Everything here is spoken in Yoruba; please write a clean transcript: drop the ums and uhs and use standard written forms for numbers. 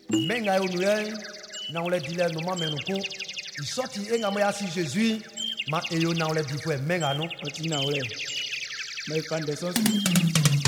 Menga yo nous na on les dit les noms mais nous ko il sorti et ngamoya si Jésus ma eyo na on les dit menga non Otina ole. Mais pas de sens.